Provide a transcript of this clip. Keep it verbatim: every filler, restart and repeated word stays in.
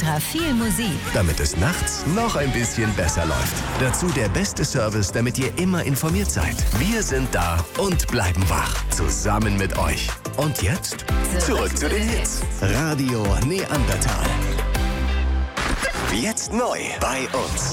extra viel Musik. Damit es nachts noch ein bisschen besser läuft. Dazu der beste Service, damit ihr immer informiert seid. Wir sind da und bleiben wach. Zusammen mit euch. Und jetzt zurück zu den Hits. Radio Neandertal. Jetzt neu bei uns.